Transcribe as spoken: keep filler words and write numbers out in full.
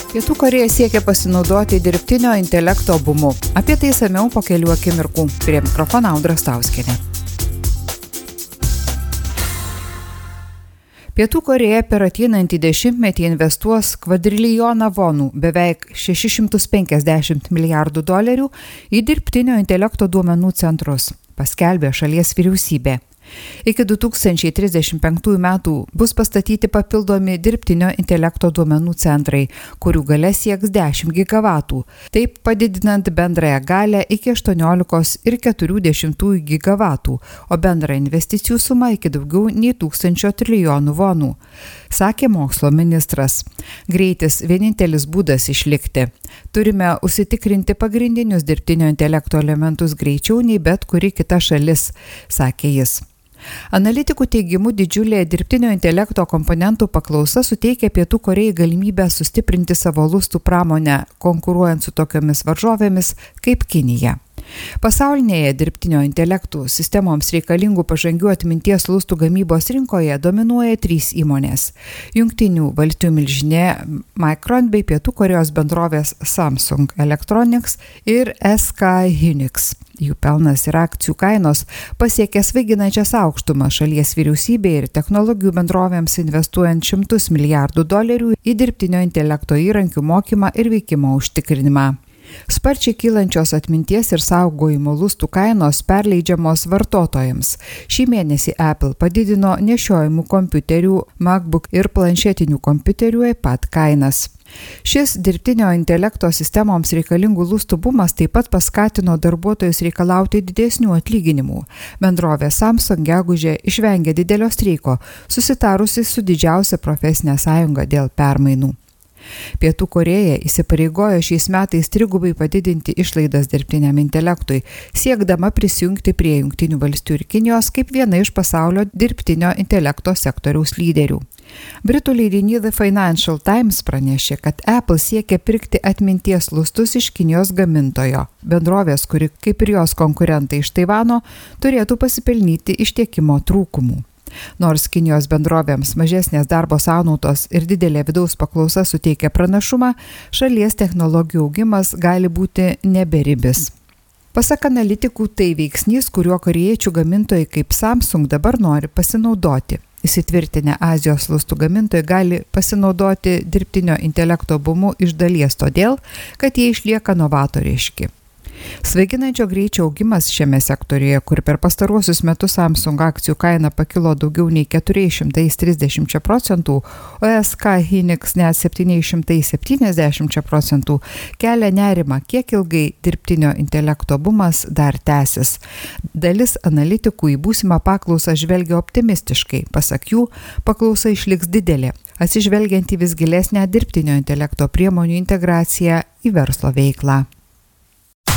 Pietų Korėja siekia pasinaudoti dirbtinio intelekto bumu. Apie tai išsamiau po kelių akimirkų. Prie mikrofono Audra Stauskienė. Pietų Korėja per ateinantį dešimtmetį investuos kvadrilijoną vonų, beveik šešis šimtus penkiasdešimt milijardų dolerių į dirbtinio intelekto duomenų centrus, paskelbė šalies vyriausybė. Iki du tūkstančiai trisdešimt penktųjų metų bus pastatyti papildomi dirbtinio intelekto duomenų centrai, kurių galia sieks dešimt gigavatų, taip padidinant bendrąją galę iki aštuoniolikos ir keturių dešimtųjų gigavatų, o bendrą investicijų sumą iki daugiau nei tūkstančio trilijonų vonų, sakė mokslo ministras. Greitis vienintelis būdas išlikti. Turime užsitikrinti pagrindinius dirbtinio intelekto elementus greičiau nei bet kuri kita šalis, sakė jis. Analitikų teigimu didžiulė dirbtinio intelekto komponentų paklausa suteikia Pietų Korėjai galimybę sustiprinti savo lustų pramonę, konkuruojant su tokiomis varžovėmis kaip Kinija. Pasaulinėje dirbtinio intelektų sistemoms reikalingų pažangių atminties lustų gamybos rinkoje dominuoja trys įmonės – Jungtinių valstijų milžinė Micron bei Pietų Korėjos bendrovės Samsung Electronics ir S K Hynix. Jų pelnas ir akcijų kainos pasiekė svaiginančias aukštumas šalies vyriausybei ir technologijų bendrovėms investuojant šimtus milijardų dolerių į dirbtinio intelekto įrankių mokymą ir veikimo užtikrinimą. Sparčiai kylančios atminties ir saugojimo lustų kainos perleidžiamos vartotojams. Šį mėnesį Apple padidino nešiojamų kompiuterių, MacBook ir planšetinių kompiuterių iPad kainas. Šis dirbtinio intelekto sistemoms reikalingų lustų bumas taip pat paskatino darbuotojus reikalauti didesnių atlyginimų. Bendrovė Samsung gegužę išvengė didelio streiko, susitarusi su didžiausia profesinė sąjunga dėl permainų. Pietų Korėja įsipareigojo šiais metais trigubai padidinti išlaidas dirbtiniam intelektui, siekdama prisijungti prie Jungtinių valstijų ir Kinijos kaip viena iš pasaulio dirbtinio intelekto sektoriaus lyderių. Britų leidinys The Financial Times pranešė, kad Apple siekia pirkti atminties lustus iš Kinijos gamintojo. Bendrovės, kuri kaip ir jos konkurentai iš Taivano, turėtų pasipelnyti iš tiekimo trūkumų. Nors Kinijos bendrovėms mažesnės darbo sąnaudos ir didelė vidaus paklausa suteikia pranašumą, šalies technologijų augimas gali būti neberibis. Pasak analitikų, tai veiksnys, kuriuo korėjiečių gamintojai kaip Samsung dabar nori pasinaudoti. Įsitvirtinę Azijos lustų gamintojai gali pasinaudoti dirbtinio intelekto bumu iš dalies todėl, kad jie išlieka novatoriški. Svaiginančio greičio augimas šiame sektoriuje, kur per pastaruosius metus Samsung akcijų kaina pakilo daugiau nei keturi šimtai trisdešimt procentų, o S K Hynix net septyni šimtai septyniasdešimt procentų, kelia nerimą, kiek ilgai dirbtinio intelekto bumas dar tęsis. Dalis analitikų į būsimą paklausą žvelgia optimistiškai, pasak jų, paklausa išliks didelė, atsižvelgiant į vis gilesnę dirbtinio intelekto priemonių integraciją į verslo veiklą.